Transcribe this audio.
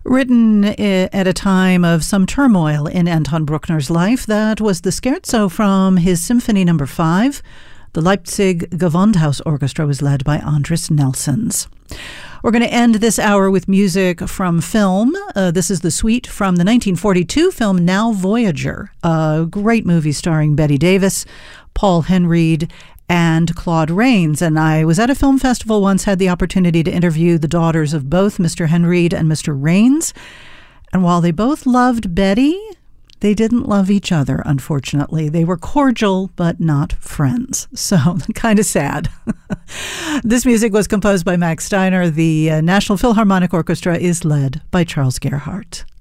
Written at a time of some turmoil in Anton Bruckner's life, that was the scherzo from his Symphony No. 5. The Leipzig Gewandhaus Orchestra was led by Andris Nelsons. We're going to end this hour with music from film. This is the suite from the 1942 film Now Voyager, a great movie starring Bette Davis, Paul Henreid, and Claude Rains. And I was at a film festival once, had the opportunity to interview the daughters of both Mr. Henreid and Mr. Rains. And while they both loved Betty, they didn't love each other, unfortunately. They were cordial, but not friends. So kind of sad. This music was composed by Max Steiner. The National Philharmonic Orchestra is led by Charles Gerhardt.